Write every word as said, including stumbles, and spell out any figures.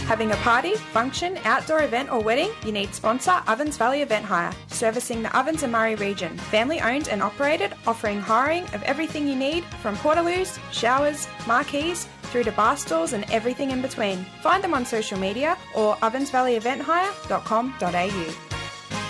Having a party, function, outdoor event or wedding? You need sponsor Ovens Valley Event Hire, servicing the Ovens and Murray region. Family owned and operated, offering hiring of everything you need from portaloos, showers, marquees, through to bar stools and everything in between. Find them on social media or ovens valley event hire dot com dot a u.